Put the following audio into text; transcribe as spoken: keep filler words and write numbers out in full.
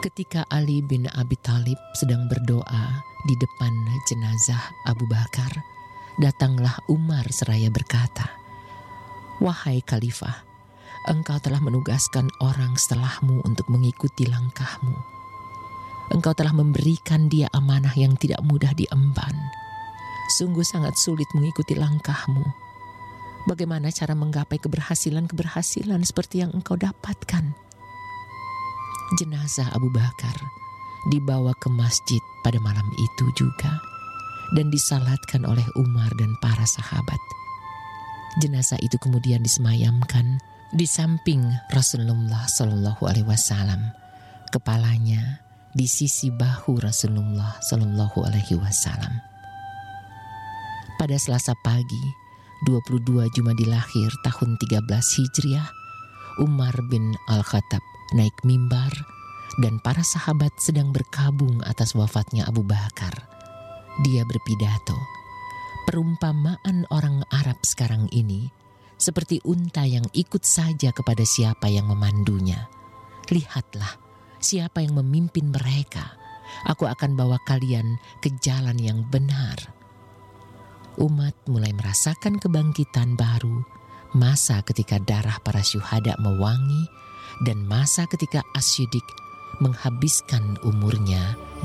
Ketika Ali bin Abi Thalib sedang berdoa di depan jenazah Abu Bakar, datanglah Umar seraya berkata, "Wahai Khalifah, engkau telah menugaskan orang setelahmu untuk mengikuti langkahmu. Engkau telah memberikan dia amanah yang tidak mudah diemban. Sungguh sangat sulit mengikuti langkahmu. Bagaimana cara menggapai keberhasilan-keberhasilan seperti yang engkau dapatkan?" Jenazah Abu Bakar dibawa ke masjid pada malam itu juga dan disalatkan oleh Umar dan para sahabat. Jenazah itu kemudian disemayamkan di samping Rasulullah Shallallahu Alaihi Wasallam, kepalanya di sisi bahu Rasulullah Shallallahu Alaihi Wasallam. Pada Selasa pagi, dua puluh dua Jumadil Akhir tahun tiga belas Hijriah, Umar bin Al-Khattab naik mimbar dan para sahabat sedang berkabung atas wafatnya Abu Bakar. Dia berpidato, "Perumpamaan orang Arab sekarang ini seperti unta yang ikut saja kepada siapa yang memandunya. Lihatlah siapa yang memimpin mereka. Aku akan bawa kalian ke jalan yang benar." Umat mulai merasakan kebangkitan baru, masa ketika darah para syuhada mewangi dan masa ketika As-Siddiq menghabiskan umurnya